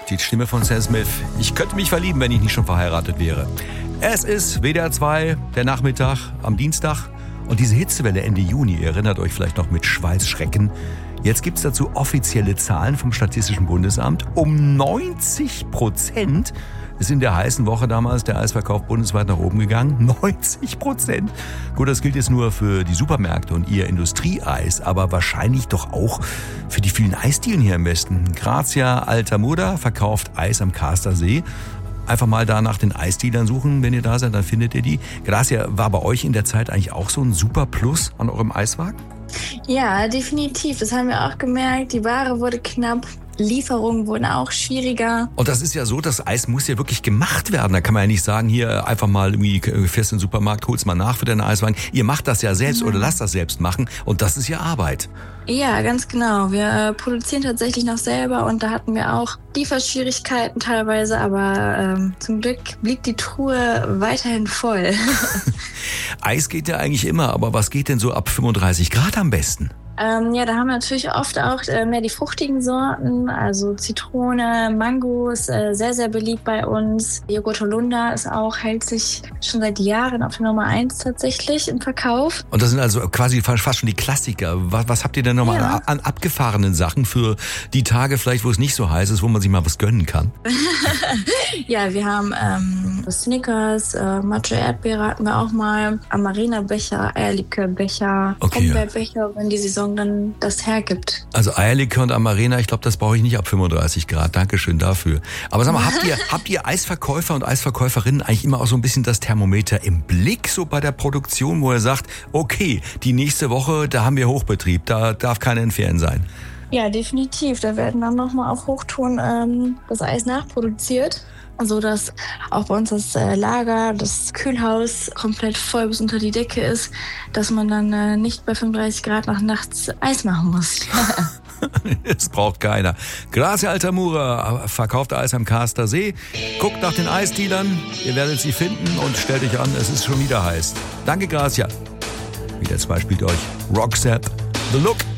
die Stimme von Sam Smith. Ich könnte mich verlieben, wenn ich nicht schon verheiratet wäre. Es ist WDR 2, der Nachmittag am Dienstag. Und diese Hitzewelle Ende Juni, ihr erinnert euch vielleicht noch mit Schweißschrecken. Jetzt gibt's dazu offizielle Zahlen vom Statistischen Bundesamt. Um 90% ist in der heißen Woche damals der Eisverkauf bundesweit nach oben gegangen. 90%. Gut, das gilt jetzt nur für die Supermärkte und ihr Industrieeis, aber wahrscheinlich doch auch für die vielen Eisdielen hier im Westen. Grazia Altamura verkauft Eis am Kastersee. Einfach mal da nach den Eisdealern suchen, wenn ihr da seid, dann findet ihr die. Grazia, war bei euch in der Zeit eigentlich auch so ein super Plus an eurem Eiswagen? Ja, definitiv. Das haben wir auch gemerkt. Die Ware wurde knapp. Lieferungen wurden auch schwieriger. Und das ist ja so, das Eis muss ja wirklich gemacht werden. Da kann man ja nicht sagen, hier einfach mal irgendwie fährst in den Supermarkt, hol's mal nach für deinen Eiswagen. Ihr macht das ja selbst oder lasst das selbst machen und das ist ja Arbeit. Ja, ganz genau. Wir produzieren tatsächlich noch selber und da hatten wir auch Lieferschwierigkeiten teilweise, aber zum Glück blieb die Truhe weiterhin voll. Eis geht ja eigentlich immer, aber was geht denn so ab 35 Grad am besten? Ja, da haben wir natürlich oft auch mehr die fruchtigen Sorten, also Zitrone, Mango ist sehr, sehr beliebt bei uns. Joghurt Holunder hält sich schon seit Jahren auf der Nummer 1 tatsächlich im Verkauf. Und das sind also quasi fast schon die Klassiker. Was habt ihr denn nochmal an abgefahrenen Sachen für die Tage vielleicht, wo es nicht so heiß ist, wo man sich mal was gönnen kann? Ja, wir haben Snickers, Matcha Erdbeere hatten wir auch mal, Amarena-Becher, Eierlikörbecher, Brombeerbecher, wenn die Saison dann das hergibt. Also Eierlikör und Amarena, ich glaube, das brauche ich nicht ab 35 Grad. Dankeschön dafür. Aber sag mal, habt ihr Eisverkäufer und Eisverkäuferinnen eigentlich immer auch so ein bisschen das Thermometer im Blick, so bei der Produktion, wo ihr sagt, okay, die nächste Woche, da haben wir Hochbetrieb, da darf keiner entfernen sein? Ja, definitiv. Da werden dann nochmal auf Hochtouren das Eis nachproduziert. So dass auch bei uns das Lager, das Kühlhaus komplett voll bis unter die Decke ist, dass man dann nicht bei 35 Grad nach nachts Eis machen muss. Das braucht keiner. Grazia Altamura verkauft Eis am Kastersee. Guckt nach den Eisdealern, ihr werdet sie finden und stellt euch an, es ist schon wieder heiß. Danke, Grazia. WDR 2 spielt euch Roxette, The Look.